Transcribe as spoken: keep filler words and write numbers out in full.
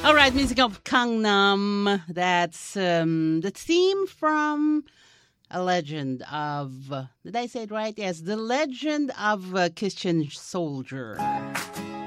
All right, music of Gangnam. That's um, the theme from A Legend of. Uh, did I say it right? Yes, The Legend of uh, Christian Soldier.